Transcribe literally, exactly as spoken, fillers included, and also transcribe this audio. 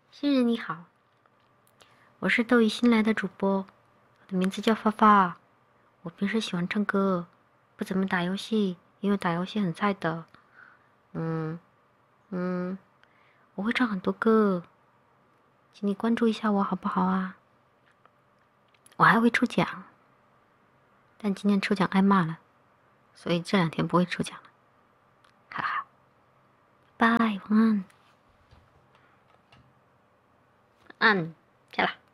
新人你好，我是斗鱼新来的主播，我的名字叫发发。我平时喜欢唱歌，不怎么打游戏，因为打游戏很菜的。嗯嗯，我会唱很多歌，请你关注一下我好不好啊？我还会抽奖，但今天抽奖挨骂了，所以这两天不会抽奖了。哈哈，拜，晚安，晚安，下了。